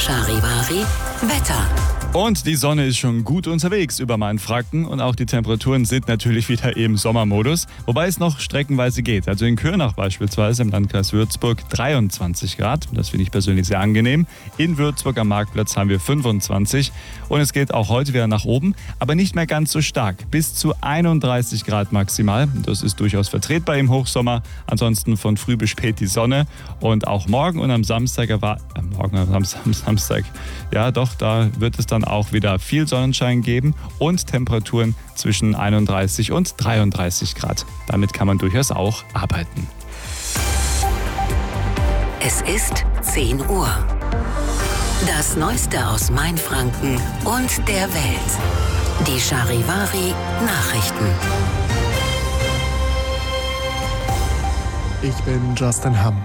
Charivari Wetter. Und die Sonne ist schon gut unterwegs über Mainfranken und auch die Temperaturen sind natürlich wieder im Sommermodus, wobei es noch streckenweise geht. Also in Kürnach beispielsweise im Landkreis Würzburg 23 Grad, das finde ich persönlich sehr angenehm. In Würzburg am Marktplatz haben wir 25 und es geht auch heute wieder nach oben, aber nicht mehr ganz so stark, bis zu 31 Grad maximal. Das ist durchaus vertretbar im Hochsommer, ansonsten von früh bis spät die Sonne und auch morgen und am Samstag ja doch, da wird es dann auch wieder viel Sonnenschein geben und Temperaturen zwischen 31 und 33 Grad. Damit kann man durchaus auch arbeiten. Es ist 10 Uhr. Das Neueste aus Mainfranken und der Welt. Die Charivari Nachrichten. Ich bin Justin Hamm.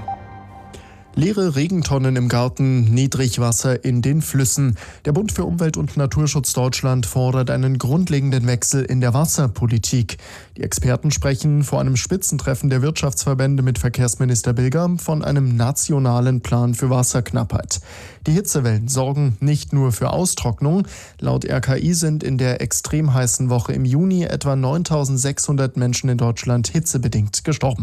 Leere Regentonnen im Garten, Niedrigwasser in den Flüssen. Der Bund für Umwelt und Naturschutz Deutschland fordert einen grundlegenden Wechsel in der Wasserpolitik. Die Experten sprechen vor einem Spitzentreffen der Wirtschaftsverbände mit Verkehrsminister Bilger von einem nationalen Plan für Wasserknappheit. Die Hitzewellen sorgen nicht nur für Austrocknung. Laut RKI sind in der extrem heißen Woche im Juni etwa 9.600 Menschen in Deutschland hitzebedingt gestorben.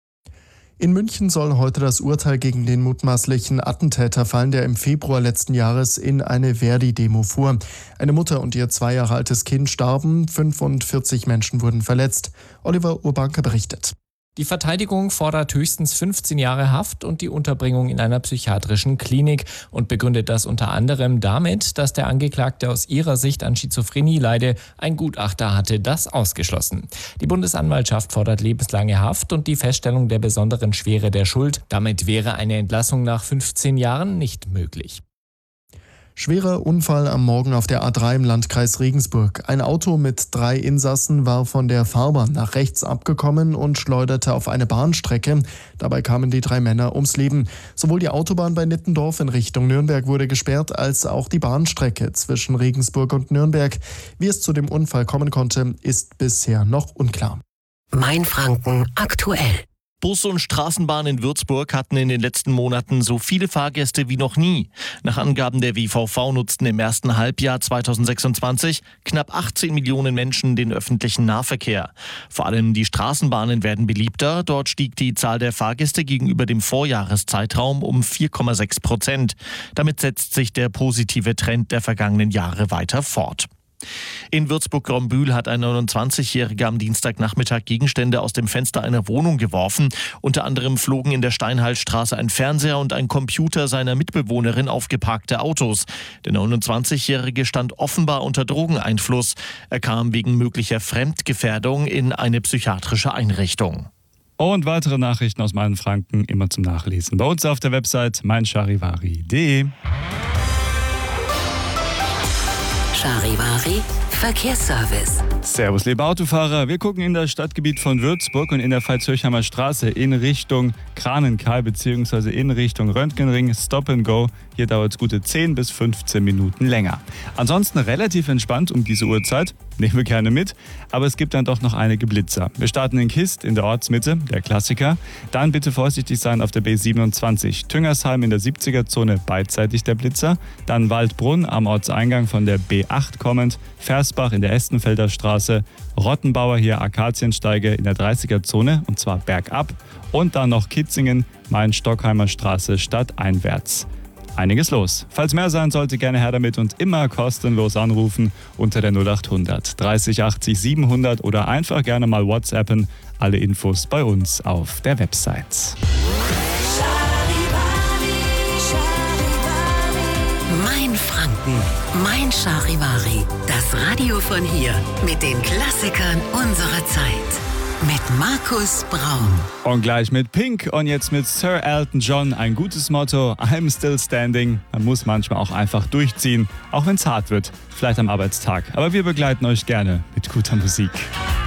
In München soll heute das Urteil gegen den mutmaßlichen Attentäter fallen, der im Februar letzten Jahres in eine Verdi-Demo fuhr. Eine Mutter und ihr 2 Jahre altes Kind starben, 45 Menschen wurden verletzt. Oliver Urbanke berichtet. Die Verteidigung fordert höchstens 15 Jahre Haft und die Unterbringung in einer psychiatrischen Klinik und begründet das unter anderem damit, dass der Angeklagte aus ihrer Sicht an Schizophrenie leide. Ein Gutachter hatte das ausgeschlossen. Die Bundesanwaltschaft fordert lebenslange Haft und die Feststellung der besonderen Schwere der Schuld. Damit wäre eine Entlassung nach 15 Jahren nicht möglich. Schwerer Unfall am Morgen auf der A3 im Landkreis Regensburg. Ein Auto mit 3 Insassen war von der Fahrbahn nach rechts abgekommen und schleuderte auf eine Bahnstrecke. Dabei kamen die 3 Männer ums Leben. Sowohl die Autobahn bei Nittendorf in Richtung Nürnberg wurde gesperrt, als auch die Bahnstrecke zwischen Regensburg und Nürnberg. Wie es zu dem Unfall kommen konnte, ist bisher noch unklar. Mainfranken aktuell. Bus und Straßenbahn in Würzburg hatten in den letzten Monaten so viele Fahrgäste wie noch nie. Nach Angaben der WVV nutzten im ersten Halbjahr 2026 knapp 18 Millionen Menschen den öffentlichen Nahverkehr. Vor allem die Straßenbahnen werden beliebter. Dort stieg die Zahl der Fahrgäste gegenüber dem Vorjahreszeitraum um 4,6%. Damit setzt sich der positive Trend der vergangenen Jahre weiter fort. In Würzburg-Grombühl hat ein 29-Jähriger am Dienstagnachmittag Gegenstände aus dem Fenster einer Wohnung geworfen. Unter anderem flogen in der Steinhaltstraße ein Fernseher und ein Computer seiner Mitbewohnerin auf geparkte Autos. Der 29-Jährige stand offenbar unter Drogeneinfluss. Er kam wegen möglicher Fremdgefährdung in eine psychiatrische Einrichtung. Und weitere Nachrichten aus Mainfranken immer zum Nachlesen bei uns auf der Website meincharivari.de. Charivari Verkehrsservice. Servus, liebe Autofahrer. Wir gucken in das Stadtgebiet von Würzburg und in der Veitshöchheimer Straße in Richtung Kranenkal bzw. in Richtung Röntgenring. Stop and Go. Hier dauert es gute 10 bis 15 Minuten länger. Ansonsten relativ entspannt um diese Uhrzeit. Nehmen wir gerne mit. Aber es gibt dann doch noch einige Blitzer. Wir starten in Kist in der Ortsmitte, der Klassiker. Dann bitte vorsichtig sein auf der B27. Tüngersheim in der 70er-Zone beidseitig der Blitzer. Dann Waldbrunn am Ortseingang von der B8 kommend. Versbach in der Estenfelder Straße. Rottenbauer hier Akaziensteige in der 30er-Zone und zwar bergab. Und dann noch Kitzingen, Main-Stockheimer Straße stadteinwärts. Einiges los. Falls mehr sein sollte, gerne her damit und immer kostenlos anrufen unter der 0800 30 80 700 oder einfach gerne mal WhatsAppen. Alle Infos bei uns auf der Website. Mainfranken, Mein Charivari. Das Radio von hier mit den Klassikern unserer Zeit. Mit Markus Braun. Und gleich mit Pink und jetzt mit Sir Elton John. Ein gutes Motto, I'm still standing. Man muss manchmal auch einfach durchziehen, auch wenn es hart wird, vielleicht am Arbeitstag. Aber wir begleiten euch gerne mit guter Musik.